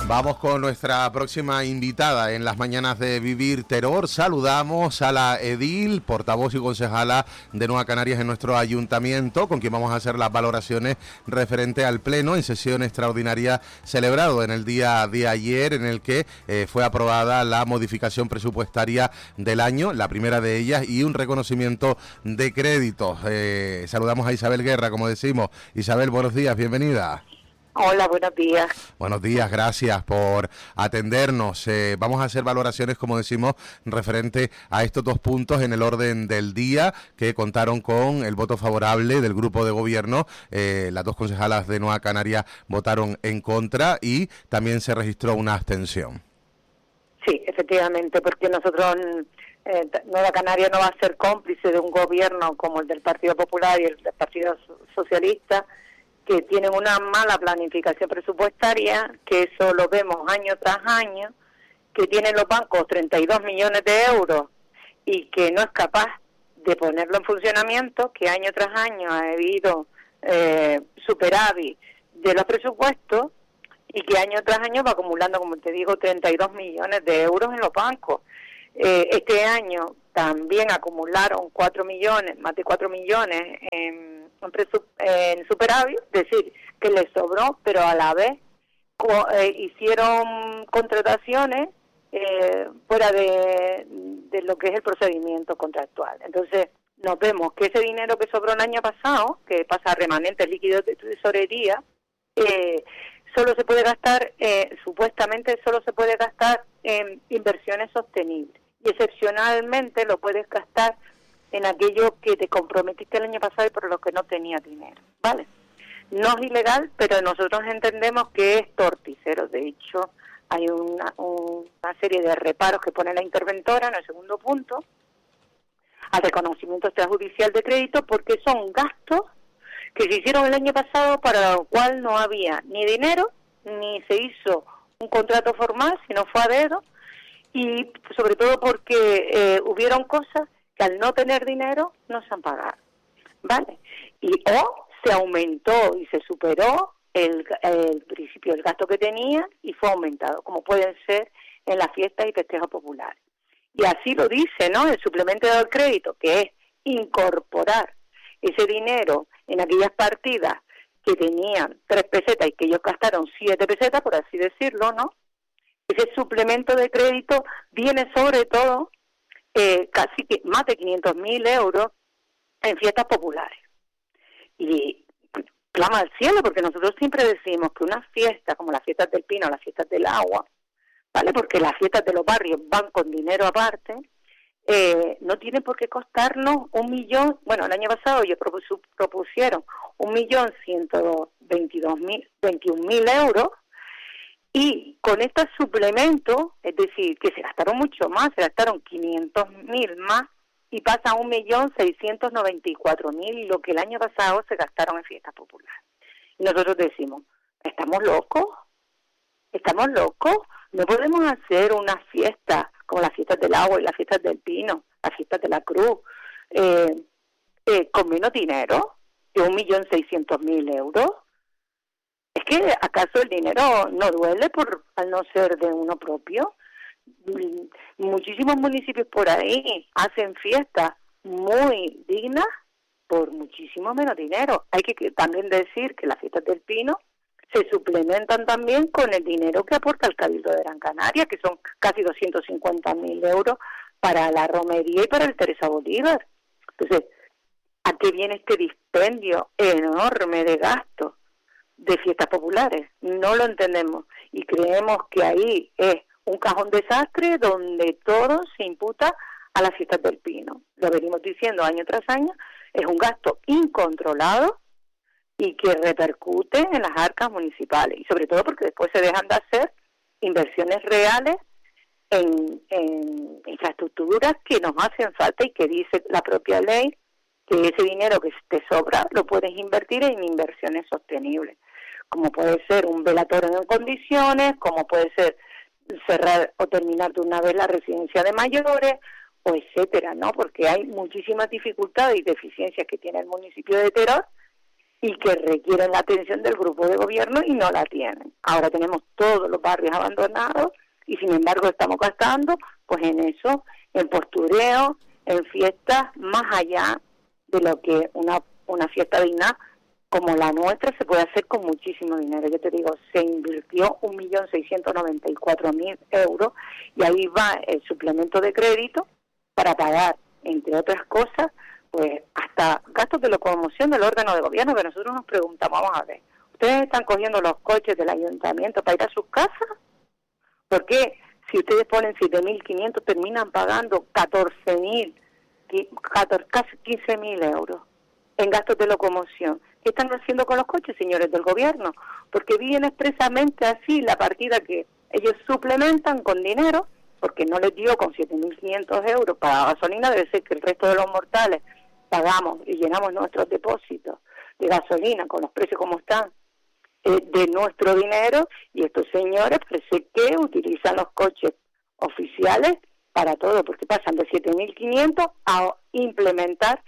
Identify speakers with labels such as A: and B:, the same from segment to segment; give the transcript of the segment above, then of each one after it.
A: Vamos con nuestra próxima invitada en las mañanas de Vivir Terror. Saludamos a la edil, portavoz y concejala de Nueva Canarias en nuestro ayuntamiento, con quien vamos a hacer las valoraciones referente al pleno en sesión extraordinaria celebrado en el día de ayer, en el que fue aprobada la modificación presupuestaria del año, la primera de ellas, y un reconocimiento de créditos. Saludamos a Isabel Guerra, como decimos. Isabel, buenos días, bienvenida.
B: Hola, buenos días.
A: Buenos días, gracias por atendernos. Vamos a hacer valoraciones, como decimos, referente a estos dos puntos en el orden del día, que contaron con el voto favorable del grupo de gobierno. Las dos concejalas de Nueva Canarias votaron en contra y también se registró una abstención.
B: Sí, efectivamente, porque nosotros, Nueva Canarias no va a ser cómplice de un gobierno como el del Partido Popular y el del Partido Socialista, que tienen una mala planificación presupuestaria, que eso lo vemos año tras año, que tienen los bancos 32 millones de euros y que no es capaz de ponerlo en funcionamiento, que año tras año ha habido superávit de los presupuestos y que año tras año va acumulando, como te digo, 32 millones de euros en los bancos. Este año también acumularon 4 millones, más de 4 millones en superávit, es decir, que les sobró, pero a la vez hicieron contrataciones fuera de lo que es el procedimiento contractual. Entonces, nos vemos que ese dinero que sobró el año pasado, que pasa a remanentes líquidos de tesorería, solo se puede gastar, supuestamente solo se puede gastar en inversiones sostenibles. Y excepcionalmente lo puedes gastar en aquello que te comprometiste el año pasado y por lo que no tenías dinero, ¿vale? No es ilegal, pero nosotros entendemos que es torticero. De hecho, hay una serie de reparos que pone la interventora en el segundo punto al reconocimiento extrajudicial de crédito, porque son gastos que se hicieron el año pasado para lo cual no había ni dinero, ni se hizo un contrato formal, sino fue a dedo, y sobre todo porque hubieron cosas que al no tener dinero no se han pagado, ¿vale? Y o se aumentó y se superó el principio del gasto que tenía y fue aumentado, como pueden ser en las fiestas y festejos populares. Y así lo dice, ¿no?, el suplemento del crédito, que es incorporar ese dinero en aquellas partidas que tenían 3 pesetas y que ellos gastaron 7 pesetas, por así decirlo, ¿no? Ese suplemento de crédito viene sobre todo casi que más de 500.000 euros en fiestas populares. Y clama al cielo, porque nosotros siempre decimos que unas fiestas como las fiestas del Pino, las fiestas del agua, ¿vale?, porque las fiestas de los barrios van con dinero aparte, no tienen por qué costarnos 1 millón. Bueno, el año pasado ellos propusieron 1.121.000 euros, y con este suplemento, es decir, que se gastaron mucho más, se gastaron 500.000 más, y pasa a 1.694.000 lo que el año pasado se gastaron en fiestas populares. Y nosotros decimos, ¿estamos locos? No podemos hacer una fiesta como las fiestas del agua y las fiestas del pino, las fiestas de la cruz, con menos dinero de 1.600.000 euros. ¿Es que acaso el dinero no duele al no ser de uno propio? Muchísimos municipios por ahí hacen fiestas muy dignas por muchísimo menos dinero. Hay que también decir que las fiestas del Pino se suplementan también con el dinero que aporta el Cabildo de Gran Canaria, que son casi 250.000 euros para la romería y para el Teresa Bolívar. Entonces, ¿a qué viene este dispendio enorme de gastos de fiestas populares? No lo entendemos y creemos que ahí es un cajón desastre donde todo se imputa a las fiestas del Pino. Lo venimos diciendo año tras año, es un gasto incontrolado y que repercute en las arcas municipales, y sobre todo porque después se dejan de hacer inversiones reales en infraestructuras que nos hacen falta y que dice la propia ley que ese dinero que te sobra lo puedes invertir en inversiones sostenibles, como puede ser un velatorio en condiciones, como puede ser cerrar o terminar de una vez la residencia de mayores, o etcétera, ¿no? Porque hay muchísimas dificultades y deficiencias que tiene el municipio de Teror, y que requieren la atención del grupo de gobierno y no la tienen. Ahora tenemos todos los barrios abandonados y sin embargo estamos gastando pues en eso, en postureo, en fiestas, más allá de lo que una fiesta digna como la nuestra se puede hacer con muchísimo dinero. Yo te digo, se invirtió 1.694.000 euros y ahí va el suplemento de crédito para pagar, entre otras cosas, pues hasta gastos de locomoción del órgano de gobierno, que nosotros nos preguntamos, vamos a ver, ¿ustedes están cogiendo los coches del ayuntamiento para ir a sus casas? ¿Por qué si ustedes ponen 7.500 terminan pagando 14.000, casi 15.000 euros en gastos de locomoción? ¿Qué están haciendo con los coches, señores del gobierno? Porque viene expresamente así la partida que ellos suplementan con dinero, porque no les dio con 7.500 euros para gasolina, debe ser que el resto de los mortales pagamos y llenamos nuestros depósitos de gasolina con los precios como están, de nuestro dinero, y estos señores parece que utilizan los coches oficiales para todo, porque pasan de 7.500 a implementar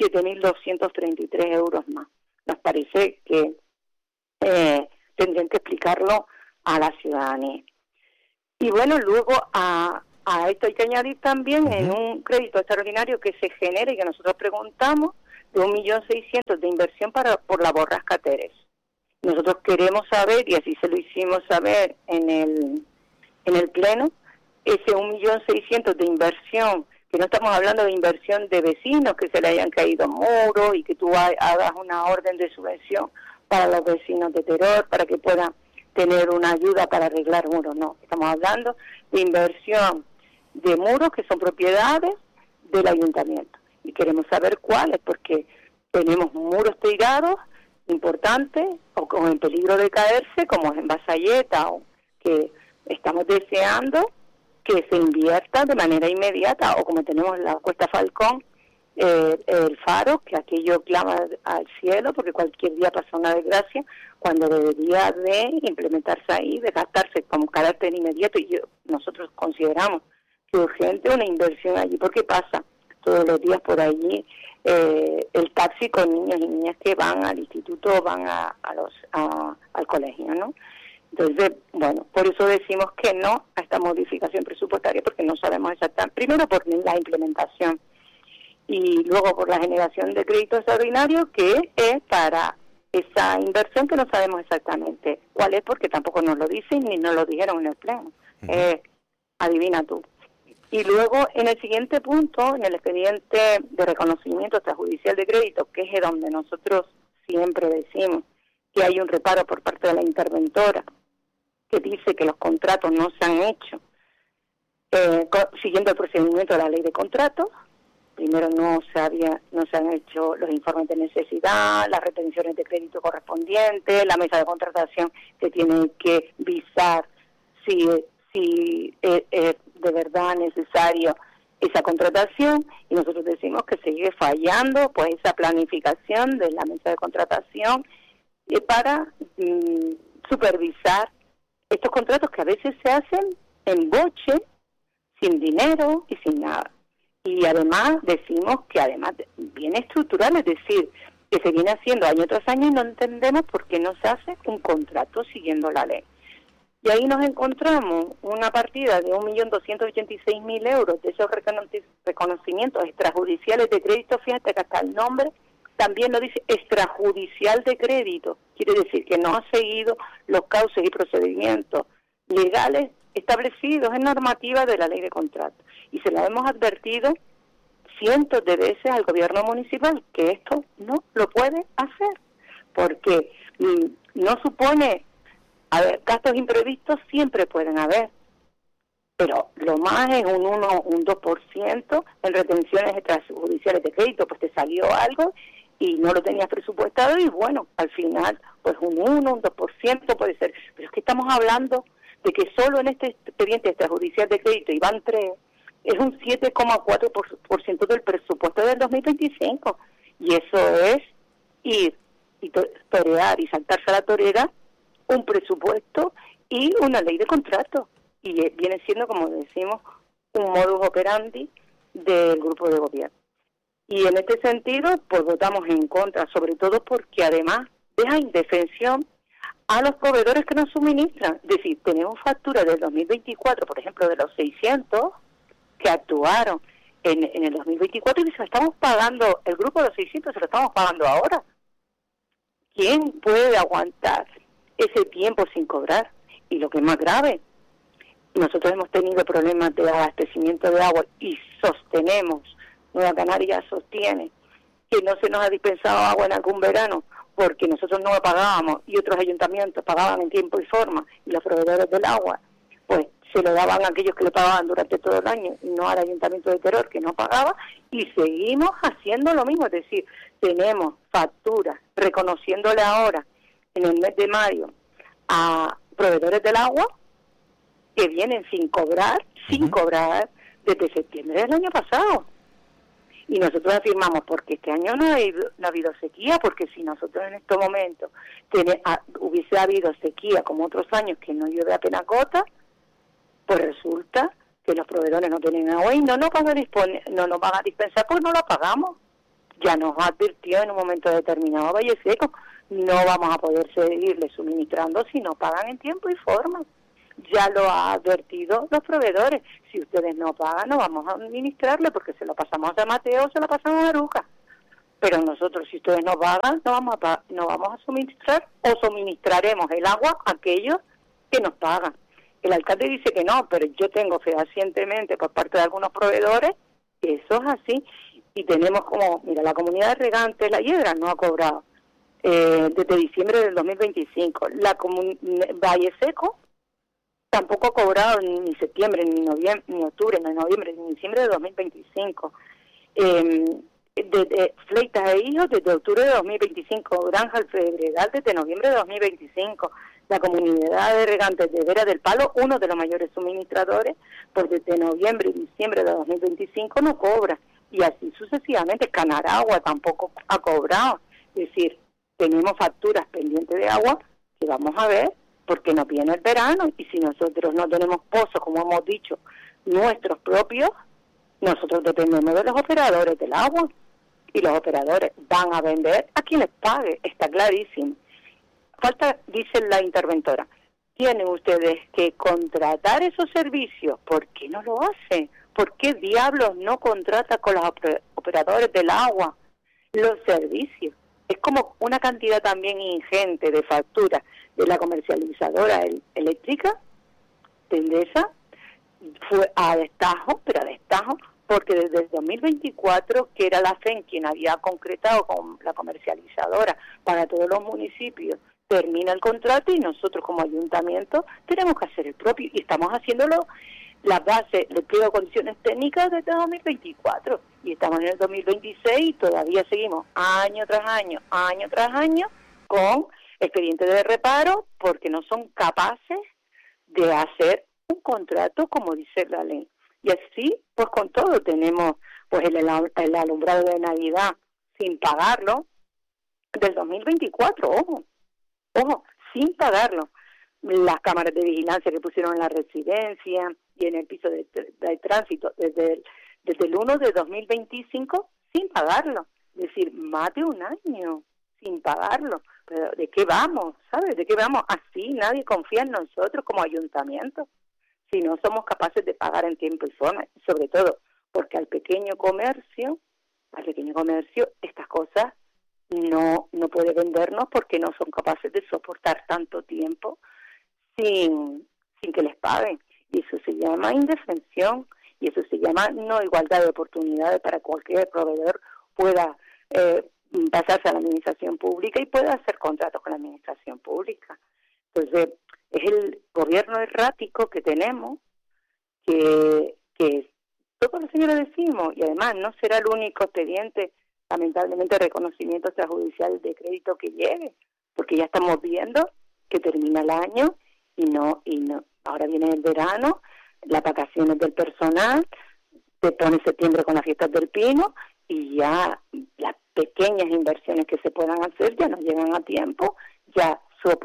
B: 7.233 euros más. Nos parece que tendrían que explicarlo a la ciudadanía. Y bueno, luego a esto hay que añadir también en un crédito extraordinario que se genera y que nosotros preguntamos de 1.600.000 de inversión por la borrasca Teres. Nosotros queremos saber, y así se lo hicimos saber en el Pleno, ese 1.600.000 de inversión, que no estamos hablando de inversión de vecinos que se le hayan caído muros y que tú hagas una orden de subvención para los vecinos de Teror para que puedan tener una ayuda para arreglar muros, no. Estamos hablando de inversión de muros que son propiedades del ayuntamiento y queremos saber cuáles, porque tenemos muros tirados importantes o en peligro de caerse, como es en Basalleta, o que estamos deseando que se invierta de manera inmediata, o como tenemos la Cuesta Falcón, el faro, que aquello clama al cielo porque cualquier día pasa una desgracia, cuando debería de implementarse ahí, de gastarse con carácter inmediato, y nosotros consideramos que urgente una inversión allí, porque pasa todos los días por allí el taxi con niños y niñas que van al instituto, van al colegio, ¿no? Entonces, bueno, por eso decimos que no a esta modificación presupuestaria, porque no sabemos exactamente, primero por la implementación y luego por la generación de crédito extraordinario, que es para esa inversión que no sabemos exactamente cuál es, porque tampoco nos lo dicen ni nos lo dijeron en el Pleno. Adivina tú. Y luego, en el siguiente punto, en el expediente de reconocimiento extrajudicial de crédito, que es donde nosotros siempre decimos que hay un reparo por parte de la interventora, que dice que los contratos no se han hecho siguiendo el procedimiento de la ley de contratos. Primero no se han hecho los informes de necesidad, las retenciones de crédito correspondientes, la mesa de contratación que tiene que visar si es de verdad necesario esa contratación, y nosotros decimos que sigue fallando pues esa planificación de la mesa de contratación para supervisar estos contratos que a veces se hacen en boche, sin dinero y sin nada. Y además decimos que además viene estructural, es decir, que se viene haciendo año tras año y no entendemos por qué no se hace un contrato siguiendo la ley. Y ahí nos encontramos una partida de 1.286.000 euros de esos reconocimientos extrajudiciales de crédito. Fíjate que hasta el nombre también lo dice, extrajudicial de crédito. Quiere decir que no ha seguido los cauces y procedimientos legales establecidos en normativa de la ley de contrato. Y se la hemos advertido cientos de veces al gobierno municipal que esto no lo puede hacer, porque no supone, a ver, gastos imprevistos siempre pueden haber, pero lo más es un 2% en retenciones extrajudiciales de crédito, pues te salió algo y no lo tenías presupuestado y bueno, al final pues un 2% puede ser, pero es que estamos hablando de que solo en este expediente extrajudicial de crédito, y van 3, es un 7,4% del presupuesto del 2025, y eso es ir y torear y saltarse a la torera un presupuesto y una ley de contrato, y viene siendo, como decimos, un modus operandi del grupo de gobierno. Y en este sentido, pues votamos en contra, sobre todo porque además deja indefensión a los proveedores que nos suministran. Es decir, tenemos facturas del 2024, por ejemplo, de los 600 que actuaron en el 2024 y se lo estamos pagando, el grupo de los 600 se lo estamos pagando ahora. ¿Quién puede aguantar ese tiempo sin cobrar? Y lo que es más grave, nosotros hemos tenido problemas de abastecimiento de agua y sostenemos, Nueva Canaria sostiene que no se nos ha dispensado agua en algún verano porque nosotros no lo pagábamos y otros ayuntamientos pagaban en tiempo y forma, y los proveedores del agua pues se lo daban a aquellos que lo pagaban durante todo el año y no al Ayuntamiento de Teror, que no pagaba, y seguimos haciendo lo mismo. Es decir, tenemos facturas reconociéndole ahora en el mes de mayo a proveedores del agua que vienen sin cobrar desde septiembre del año pasado. Y nosotros afirmamos, porque este año no ha habido sequía, porque si nosotros en estos momentos hubiese habido sequía como otros años que no llueve apenas gota, pues resulta que los proveedores no tienen agua y no nos van a dispensar, pues no la pagamos. Ya nos advirtió en un momento determinado Valle Seco, no vamos a poder seguirle suministrando si no pagan en tiempo y forma. Ya lo ha advertido los proveedores. Si ustedes no pagan, no vamos a administrarle porque se lo pasamos a Mateo, se lo pasamos a Aruca. Pero nosotros, si ustedes no pagan, no vamos a suministrar, o suministraremos el agua a aquellos que nos pagan. El alcalde dice que no, pero yo tengo fehacientemente por parte de algunos proveedores que eso es así. Y tenemos como, mira, la comunidad de regantes La Hiedra no ha cobrado desde diciembre del 2025. Valle Seco tampoco ha cobrado ni septiembre, ni noviembre, ni octubre, ni noviembre, ni diciembre de 2025. De Fleitas e Hijos desde octubre de 2025, Granja El Febregal desde noviembre de 2025. La comunidad de regantes de Vera del Palo, uno de los mayores suministradores, pues desde noviembre y diciembre de 2025 no cobra. Y así sucesivamente. Canaragua tampoco ha cobrado. Es decir, tenemos facturas pendientes de agua que vamos a ver porque nos viene el verano, y si nosotros no tenemos pozos, como hemos dicho, nuestros propios, nosotros dependemos de los operadores del agua, y los operadores van a vender a quien les pague, está clarísimo. Falta, dice la interventora, tienen ustedes que contratar esos servicios. ¿Por qué no lo hacen? ¿Por qué diablos no contrata con los operadores del agua los servicios? Es como una cantidad también ingente de facturas de la comercializadora eléctrica, Endesa, fue a destajo, porque desde el 2024, que era la FEN quien había concretado con la comercializadora para todos los municipios, termina el contrato y nosotros como ayuntamiento tenemos que hacer el propio, y estamos haciéndolo la base, el pliego de condiciones técnicas desde 2024, y estamos en el 2026 y todavía seguimos año tras año con expedientes de reparo porque no son capaces de hacer un contrato como dice la ley. Y así, pues con todo, tenemos pues el alumbrado de Navidad sin pagarlo del 2024, ojo, sin pagarlo. Las cámaras de vigilancia que pusieron en la residencia y en el piso de tránsito desde el 1 de 2025 sin pagarlo. Es decir, más de un año sin pagarlo. Pero ¿de qué vamos? ¿Sabes? ¿De qué vamos? Así nadie confía en nosotros como ayuntamiento si no somos capaces de pagar en tiempo y forma. Sobre todo porque al pequeño comercio estas cosas no puede vendernos porque no son capaces de soportar tanto tiempo sin que les paguen. Y eso se llama indefensión, y eso se llama no igualdad de oportunidades para cualquier proveedor pueda pasarse a la administración pública y pueda hacer contratos con la administración pública. Entonces, es el gobierno errático que tenemos, que todos los señores decimos, y además no será el único expediente, lamentablemente, de reconocimiento extrajudicial de crédito que llegue, porque ya estamos viendo que termina el año y no, ahora viene el verano, las vacaciones del personal, te pone septiembre con las fiestas del Pino, y ya las pequeñas inversiones que se puedan hacer ya no llegan a tiempo, ya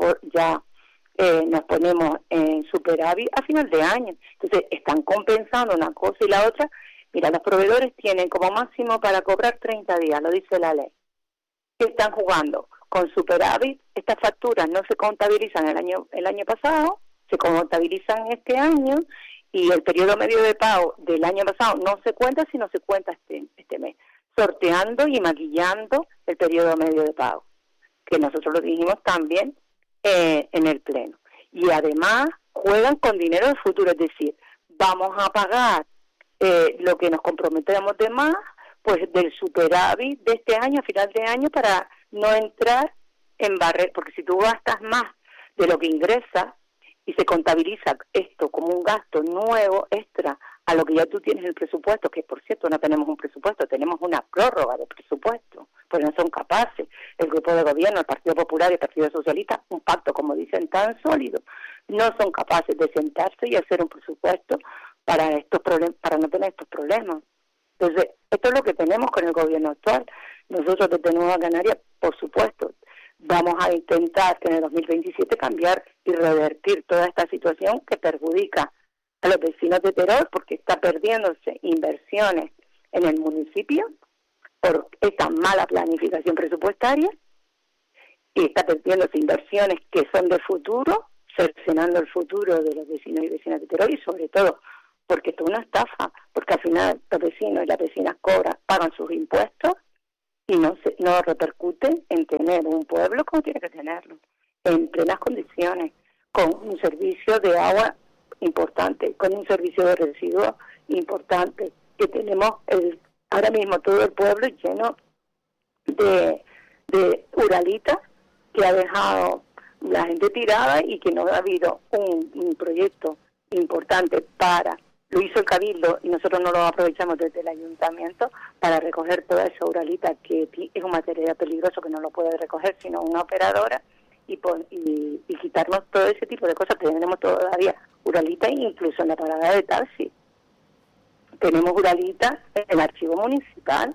B: nos ponemos en superávit a final de año. Entonces están compensando una cosa y la otra Mira, los proveedores tienen como máximo para cobrar 30 días, lo dice la ley. ¿Qué están jugando? Con superávit, estas facturas no se contabilizan el año pasado, se contabilizan este año, y el periodo medio de pago del año pasado no se cuenta, sino se cuenta este mes, sorteando y maquillando el periodo medio de pago, que nosotros lo dijimos también en el pleno. Y además juegan con dinero del futuro, es decir, vamos a pagar lo que nos comprometemos de más, pues del superávit de este año, a final de año, para no entrar en barrer, porque si tú gastas más de lo que ingresas y se contabiliza esto como un gasto nuevo, extra, a lo que ya tú tienes en el presupuesto, que por cierto no tenemos un presupuesto, tenemos una prórroga de presupuesto, pues no son capaces el grupo de gobierno, el Partido Popular y el Partido Socialista, un pacto, como dicen, tan sólido, no son capaces de sentarse y hacer un presupuesto para estos problemas, para no tener estos problemas. Entonces, esto es lo que tenemos con el gobierno actual. Nosotros desde Nueva Canarias, por supuesto, vamos a intentar que en el 2027 cambiar y revertir toda esta situación que perjudica a los vecinos de Teror, porque está perdiéndose inversiones en el municipio por esta mala planificación presupuestaria, y está perdiéndose inversiones que son de futuro, cercenando el futuro de los vecinos y vecinas de Teror, y sobre todo porque esto es una estafa, porque al final los vecinos y las vecinas pagan sus impuestos y no repercute en tener un pueblo como tiene que tenerlo, en plenas condiciones, con un servicio de agua importante, con un servicio de residuos importante, que tenemos ahora mismo todo el pueblo lleno de uralitas que ha dejado la gente tirada, y que no ha habido un proyecto importante lo hizo el Cabildo y nosotros no lo aprovechamos desde el ayuntamiento para recoger toda esa uralita, que es un material peligroso que no lo puede recoger sino una operadora, y quitarnos todo ese tipo de cosas. Tenemos todavía uralita, incluso en la parada de taxi tenemos uralita en el archivo municipal.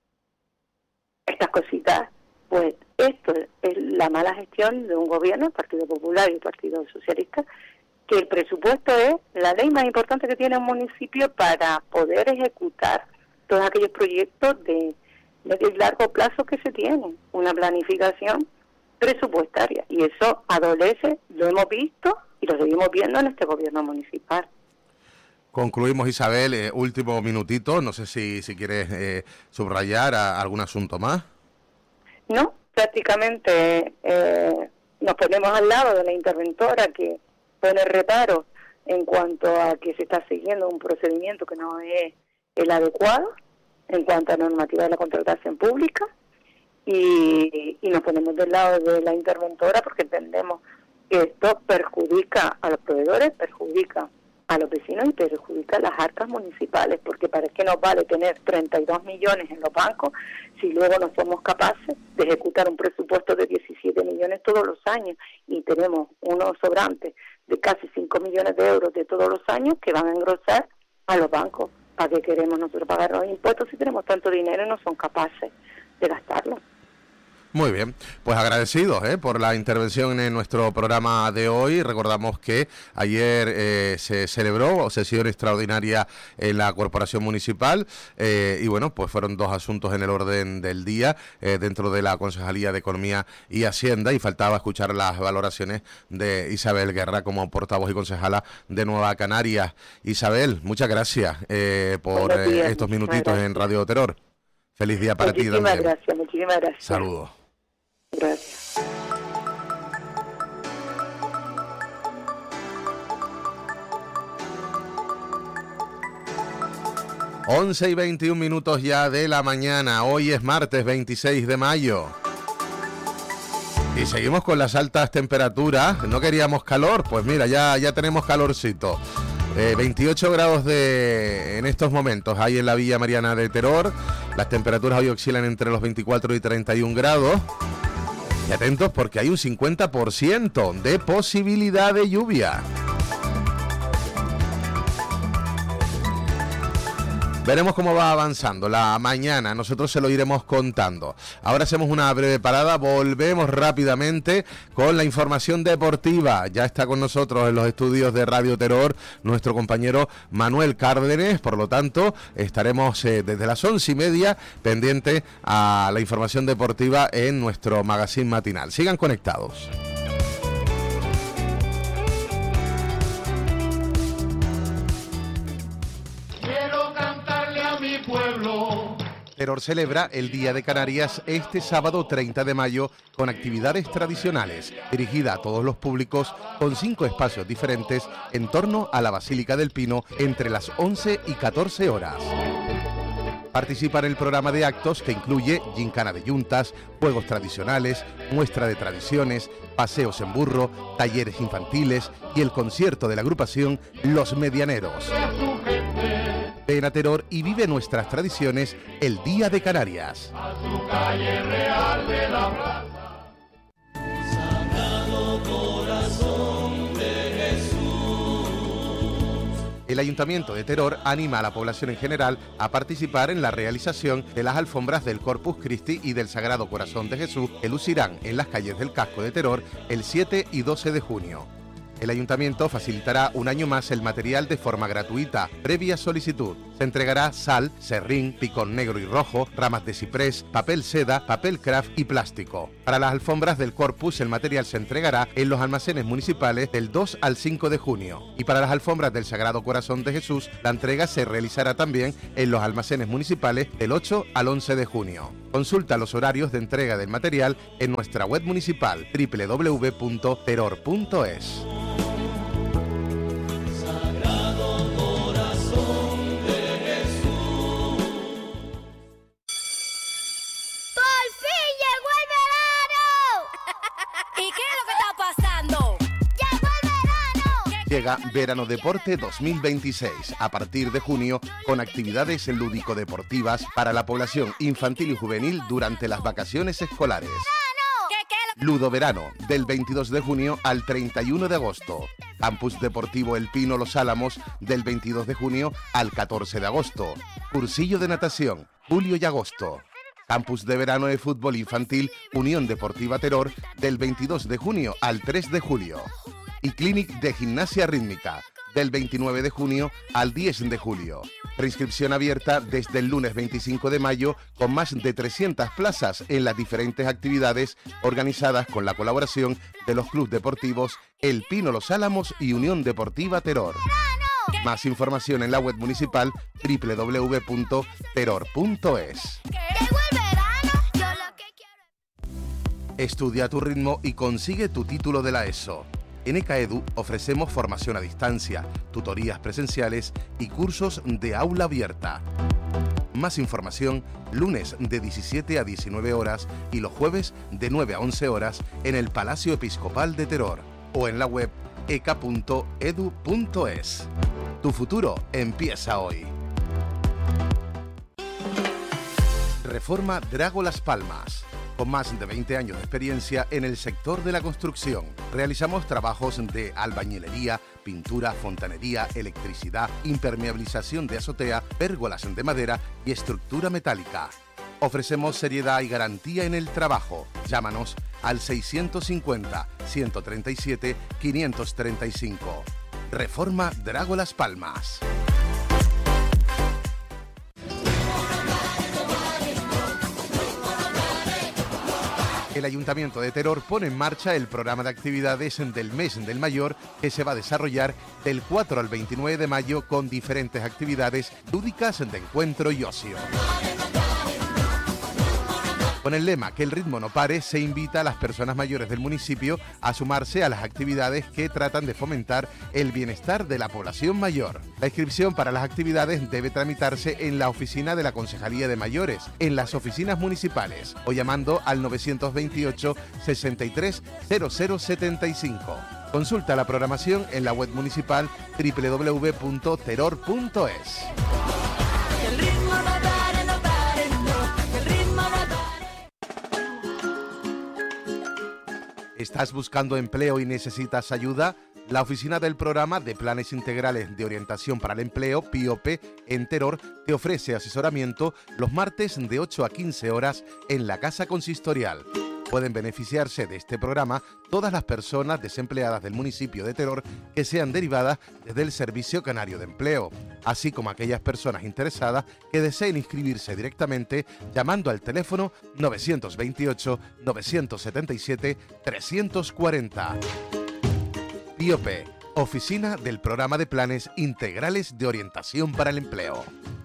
B: Estas cositas, pues esto es la mala gestión de un gobierno, el Partido Popular y el Partido Socialista, que el presupuesto es la ley más importante que tiene un municipio para poder ejecutar todos aquellos proyectos de medio y largo plazo que se tienen, una planificación presupuestaria, y eso adolece, lo hemos visto y lo seguimos viendo en este gobierno municipal.
A: Concluimos, Isabel, último minutito, no sé si quieres subrayar algún asunto más.
B: No, prácticamente nos ponemos al lado de la interventora que pone reparo en cuanto a que se está siguiendo un procedimiento que no es el adecuado en cuanto a normativa de la contratación pública, y nos ponemos del lado de la interventora porque entendemos que esto perjudica a los proveedores, perjudica a los vecinos y perjudica a las arcas municipales, porque ¿para qué nos vale tener 32 millones en los bancos si luego no somos capaces de ejecutar un presupuesto de 17 millones todos los años, y tenemos unos sobrantes de casi 5 millones de euros de todos los años que van a engrosar a los bancos? ¿Para qué queremos nosotros pagar los impuestos si tenemos tanto dinero y no son capaces de gastarlo?
A: Muy bien, pues agradecidos por la intervención en nuestro programa de hoy. Recordamos que ayer se celebró sesión extraordinaria en la Corporación Municipal y bueno, pues fueron dos asuntos en el orden del día dentro de la Concejalía de Economía y Hacienda, y faltaba escuchar las valoraciones de Isabel Guerra como portavoz y concejala de Nueva Canarias. Isabel, muchas gracias por estos minutitos en Radio Teror. Feliz día para ti también.
B: Muchísimas gracias.
A: Saludos.
B: Gracias.
A: Once y 21 minutos ya de la mañana. Hoy es martes 26 de mayo. Y seguimos con las altas temperaturas. No queríamos calor, pues mira, ya tenemos calorcito. 28 grados en estos momentos hay en la Villa Mariana de Teror. Las temperaturas hoy oscilan entre los 24 y 31 grados. Y atentos porque hay un 50% de posibilidad de lluvia. Veremos cómo va avanzando la mañana, nosotros se lo iremos contando. Ahora hacemos una breve parada, volvemos rápidamente con la información deportiva. Ya está con nosotros en los estudios de Radio Terror nuestro compañero Manuel Cárdenes, por lo tanto estaremos desde las 11:30 pendientes a la información deportiva en nuestro magazine matinal. Sigan conectados. Terror celebra el Día de Canarias este sábado 30 de mayo con actividades tradicionales, dirigida a todos los públicos, con 5 espacios diferentes en torno a la Basílica del Pino entre las 11 y 14 horas. Participa en el programa de actos que incluye gincana de yuntas, juegos tradicionales, muestra de tradiciones, paseos en burro, talleres infantiles y el concierto de la agrupación Los Medianeros. Ven a Terror y vive nuestras tradiciones el Día de Canarias. El Ayuntamiento de Terror anima a la población en general a participar en la realización de las alfombras del Corpus Christi y del Sagrado Corazón de Jesús, que lucirán en las calles del casco de Terror el 7 y 12 de junio. El Ayuntamiento facilitará un año más el material de forma gratuita, previa solicitud. Se entregará sal, serrín, picón negro y rojo, ramas de ciprés, papel seda, papel craft y plástico. Para las alfombras del Corpus, el material se entregará en los almacenes municipales del 2 al 5 de junio. Y para las alfombras del Sagrado Corazón de Jesús, la entrega se realizará también en los almacenes municipales del 8 al 11 de junio. Consulta los horarios de entrega del material en nuestra web municipal www.terror.es. Llega Verano Deporte 2026 a partir de junio con actividades lúdico-deportivas para la población infantil y juvenil durante las vacaciones escolares. Ludo Verano, del 22 de junio al 31 de agosto. Campus Deportivo El Pino Los Álamos, del 22 de junio al 14 de agosto. Cursillo de natación, julio y agosto. Campus de verano de fútbol infantil Unión Deportiva Terror, del 22 de junio al 3 de julio. Y Clinic de Gimnasia Rítmica, del 29 de junio al 10 de julio. Preinscripción abierta desde el lunes 25 de mayo con más de 300 plazas en las diferentes actividades organizadas con la colaboración de los clubes deportivos El Pino Los Álamos y Unión Deportiva Terror. Más información en la web municipal www.terror.es. Estudia a tu ritmo y consigue tu título de la ESO. En ECAEDU ofrecemos formación a distancia, tutorías presenciales y cursos de aula abierta. Más información, lunes de 17 a 19 horas y los jueves de 9 a 11 horas en el Palacio Episcopal de Terror o en la web eca.edu.es. Tu futuro empieza hoy. Reforma Drago Las Palmas. Con más de 20 años de experiencia en el sector de la construcción, realizamos trabajos de albañilería, pintura, fontanería, electricidad, impermeabilización de azotea, pérgolas de madera y estructura metálica. Ofrecemos seriedad y garantía en el trabajo. Llámanos al 650-137-535. Reforma Drago Las Palmas. El Ayuntamiento de Terror pone en marcha el programa de actividades del Mes del Mayor que se va a desarrollar del 4 al 29 de mayo con diferentes actividades lúdicas de encuentro y ocio. Con el lema Que el ritmo no pare, se invita a las personas mayores del municipio a sumarse a las actividades que tratan de fomentar el bienestar de la población mayor. La inscripción para las actividades debe tramitarse en la oficina de la Concejalía de Mayores, en las oficinas municipales o llamando al 928 63 0075. Consulta la programación en la web municipal www.terror.es. ¿Estás buscando empleo y necesitas ayuda? La oficina del Programa de Planes Integrales de Orientación para el Empleo, PIOPE, en Teror, te ofrece asesoramiento los martes de 8 a 15 horas en la Casa Consistorial. Pueden beneficiarse de este programa todas las personas desempleadas del municipio de Teror que sean derivadas desde el Servicio Canario de Empleo, así como aquellas personas interesadas que deseen inscribirse directamente llamando al teléfono 928-977-340. PIOPE, Oficina del Programa de Planes Integrales de Orientación para el Empleo.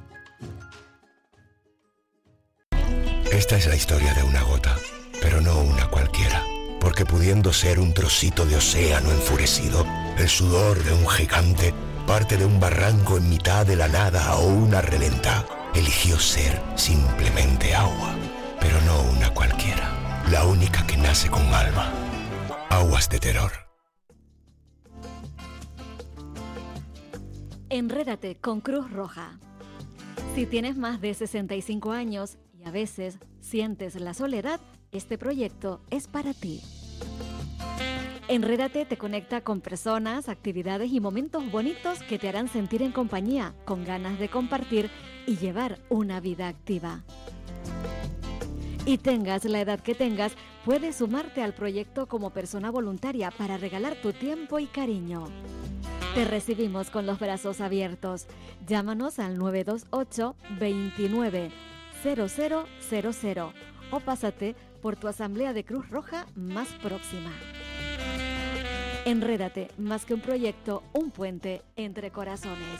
C: Esta es la historia de una gota, pero no una cualquiera, porque pudiendo ser un trocito de océano enfurecido, el sudor de un gigante, parte de un barranco en mitad de la nada o una reventa, eligió ser simplemente agua, pero no una cualquiera, la única que nace con alma. Aguas de Teror.
D: Enrédate con Cruz Roja. Si tienes más de 65 años y a veces sientes la soledad, este proyecto es para ti. Enrédate te conecta con personas, actividades y momentos bonitos que te harán sentir en compañía, con ganas de compartir y llevar una vida activa. Y tengas la edad que tengas, puedes sumarte al proyecto como persona voluntaria para regalar tu tiempo y cariño. Te recibimos con los brazos abiertos. Llámanos al 928 29 0000 o pásate por tu asamblea de Cruz Roja más próxima. Enrédate, más que un proyecto, un puente entre corazones.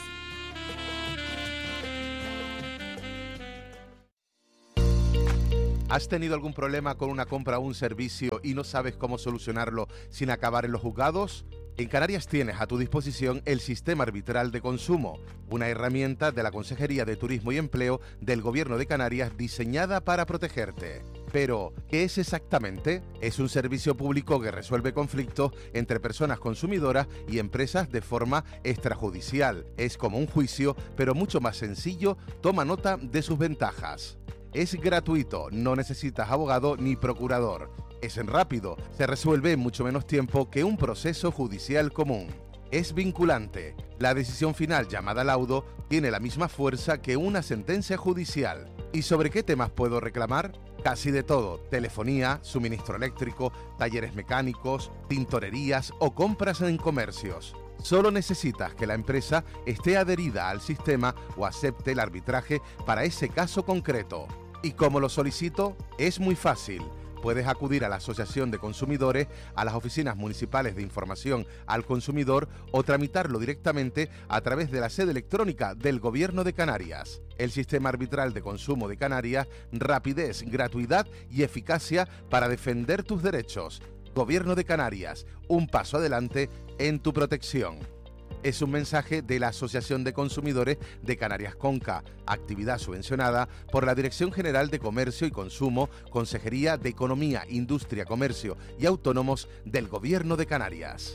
A: ¿Has tenido algún problema con una compra o un servicio y no sabes cómo solucionarlo sin acabar en los juzgados? En Canarias tienes a tu disposición el Sistema Arbitral de Consumo, una herramienta de la Consejería de Turismo y Empleo del Gobierno de Canarias diseñada para protegerte. Pero, ¿qué es exactamente? Es un servicio público que resuelve conflictos entre personas consumidoras y empresas de forma extrajudicial. Es como un juicio, pero mucho más sencillo. Toma nota de sus ventajas. Es gratuito, no necesitas abogado ni procurador. Es rápido, se resuelve en mucho menos tiempo que un proceso judicial común. Es vinculante. La decisión final, llamada laudo, tiene la misma fuerza que una sentencia judicial. ¿Y sobre qué temas puedo reclamar? Casi de todo: telefonía, suministro eléctrico, talleres mecánicos, tintorerías o compras en comercios. Solo necesitas que la empresa esté adherida al sistema o acepte el arbitraje para ese caso concreto. ¿Y cómo lo solicito? Es muy fácil. Puedes acudir a la Asociación de Consumidores, a las oficinas municipales de información al consumidor o tramitarlo directamente a través de la sede electrónica del Gobierno de Canarias. El Sistema Arbitral de Consumo de Canarias: rapidez, gratuidad y eficacia para defender tus derechos. Gobierno de Canarias, un paso adelante en tu protección. Es un mensaje de la Asociación de Consumidores de Canarias Conca, actividad subvencionada por la Dirección General de Comercio y Consumo, Consejería de Economía, Industria, Comercio y Autónomos del Gobierno de Canarias.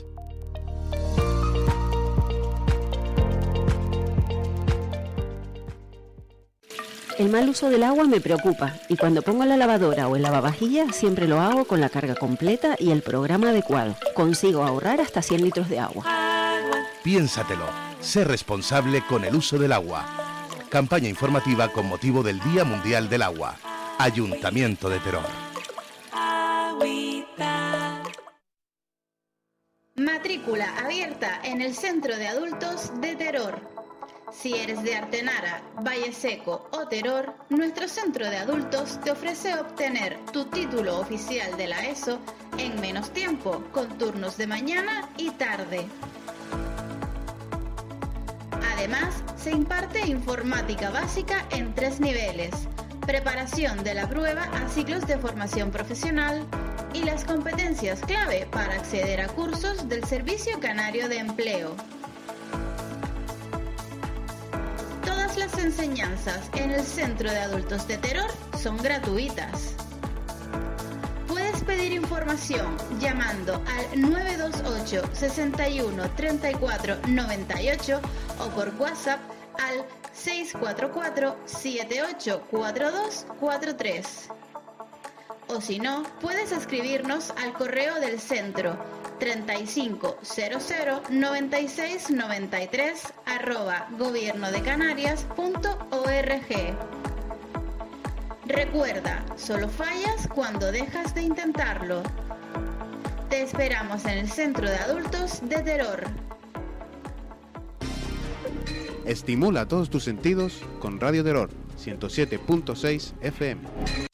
E: El mal uso del agua me preocupa y cuando pongo la lavadora o el lavavajillas siempre lo hago con la carga completa y el programa adecuado. Consigo ahorrar hasta 100 litros de agua.
A: Piénsatelo, sé responsable con el uso del agua. Campaña informativa con motivo del Día Mundial del Agua. Ayuntamiento de Teror.
F: Matrícula abierta en el Centro de Adultos de Teror. Si eres de Artenara, Valle Seco o Teror, nuestro centro de adultos te ofrece obtener tu título oficial de la ESO en menos tiempo, con turnos de mañana y tarde. Además, se imparte informática básica en 3 niveles, preparación de la prueba a ciclos de formación profesional y las competencias clave para acceder a cursos del Servicio Canario de Empleo. Todas las enseñanzas en el Centro de Adultos de Teror son gratuitas. Puedes pedir información llamando al 928 61 34 98 o por WhatsApp al 644 784243. O si no, puedes escribirnos al correo del centro 35009693@gobiernodecanarias.org. Recuerda, solo fallas cuando dejas de intentarlo. Te esperamos en el Centro de Adultos de Teror.
G: Estimula todos tus sentidos con Radio Terror 107.6 FM.